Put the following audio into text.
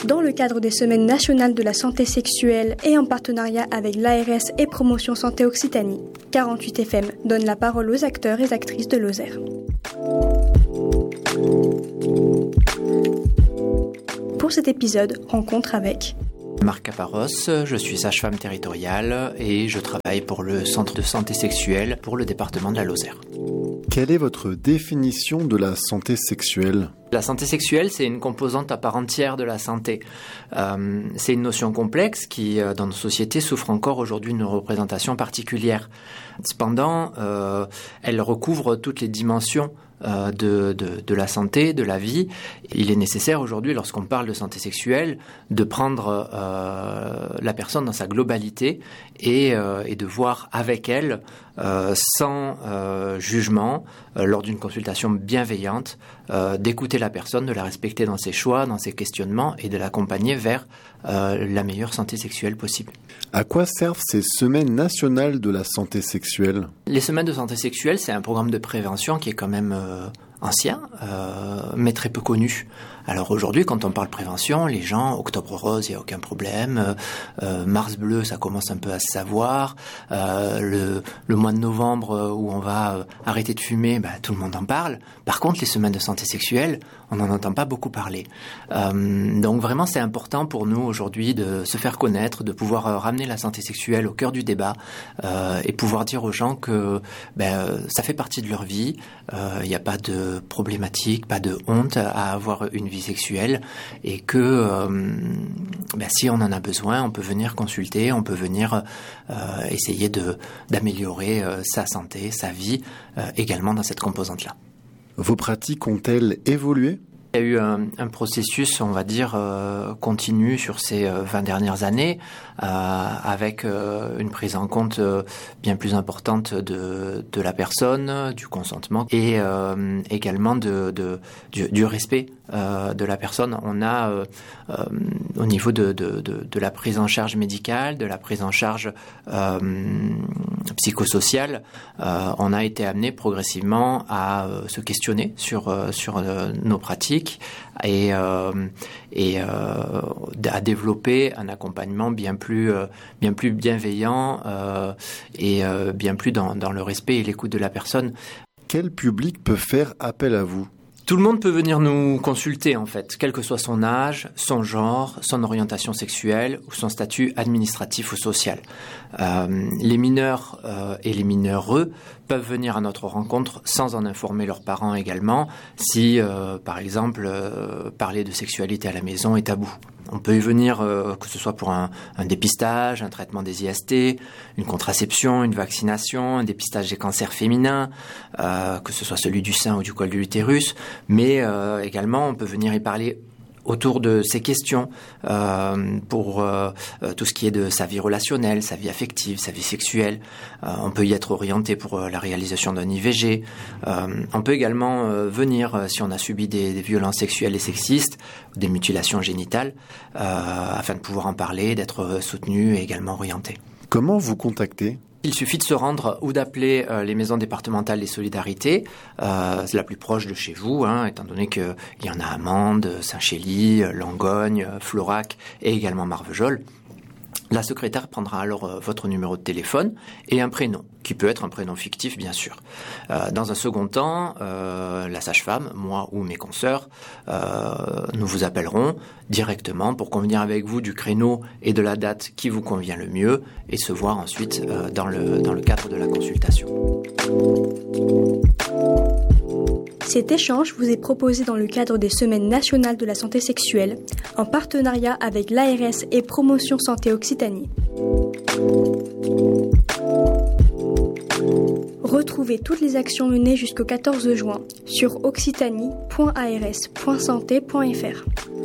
Dans le cadre des Semaines nationales de la santé sexuelle et en partenariat avec l'ARS et Promotion Santé Occitanie, 48 FM donne la parole aux acteurs et actrices de Lozère. Pour cet épisode, rencontre avec Marc Caparros, je suis sage-femme territoriale et je travaille pour le centre de santé sexuelle pour le département de la Lozère. Quelle est votre définition de la santé sexuelle ? La santé sexuelle, c'est une composante à part entière de la santé. C'est une notion complexe qui, dans nos sociétés, souffre encore aujourd'hui d'une représentation particulière. Cependant, elle recouvre toutes les dimensions de la santé, de la vie. Il est nécessaire aujourd'hui, lorsqu'on parle de santé sexuelle, de prendre la personne dans sa globalité et de voir avec elle, sans jugement, lors d'une consultation bienveillante, d'écouter la personne, de la respecter dans ses choix, dans ses questionnements et de l'accompagner vers la meilleure santé sexuelle possible. À quoi servent ces semaines nationales de la santé sexuelle ? Les semaines de santé sexuelle, c'est un programme de prévention qui est quand même ancien, mais très peu connu. Alors aujourd'hui, quand on parle prévention, les gens, Octobre Rose, il n'y a aucun problème. Mars Bleu, ça commence un peu à se savoir. Le mois de novembre où on va arrêter de fumer, tout le monde en parle. Par contre, les semaines de santé sexuelle, on n'en entend pas beaucoup parler. Donc vraiment, c'est important pour nous aujourd'hui de se faire connaître, de pouvoir ramener la santé sexuelle au cœur du débat et pouvoir dire aux gens que ça fait partie de leur vie. Il n'y a pas de problématique, pas de honte à avoir une vie sexuelle et que si on en a besoin, on peut venir consulter, on peut venir essayer d'améliorer sa santé, sa vie également dans cette composante-là. Vos pratiques ont-elles évolué ? Il y a eu un processus, on va dire, continu sur ces 20 dernières années, avec une prise en compte bien plus importante de la personne, du consentement et également du respect de la personne. On a, au niveau de la prise en charge médicale, de la prise en charge psychosociale, on a été amené progressivement à se questionner sur nos pratiques et à développer un accompagnement bien plus bienveillant et bien plus dans le respect et l'écoute de la personne. Quel public peut faire appel à vous ? Tout le monde peut venir nous consulter, en fait, quel que soit son âge, son genre, son orientation sexuelle ou son statut administratif ou social. Les mineurs et les mineureux peuvent venir à notre rencontre sans en informer leurs parents également, si, par exemple, parler de sexualité à la maison est tabou. On peut y venir, que ce soit pour un dépistage, un traitement des IST, une contraception, une vaccination, un dépistage des cancers féminins, que ce soit celui du sein ou du col de l'utérus, mais également on peut venir y parler autour de ces questions pour tout ce qui est de sa vie relationnelle, sa vie affective, sa vie sexuelle. On peut y être orienté pour la réalisation d'un IVG. On peut également venir, si on a subi des violences sexuelles et sexistes, des mutilations génitales, afin de pouvoir en parler, d'être soutenu et également orienté. Comment vous contacter ? Il suffit de se rendre ou d'appeler les maisons départementales des solidarités, c'est la plus proche de chez vous, étant donné qu'il y en a à Mende, Saint-Chély, Langogne, Florac et également Marvejols. La secrétaire prendra alors votre numéro de téléphone et un prénom, qui peut être un prénom fictif bien sûr. Dans un second temps, la sage-femme, moi ou mes consoeurs, nous vous appellerons directement pour convenir avec vous du créneau et de la date qui vous convient le mieux et se voir ensuite dans le cadre de la consultation. Cet échange vous est proposé dans le cadre des Semaines nationales de la santé sexuelle, en partenariat avec l'ARS et Promotion Santé Occitanie. Retrouvez toutes les actions menées jusqu'au 14 juin sur occitanie.ars.santé.fr.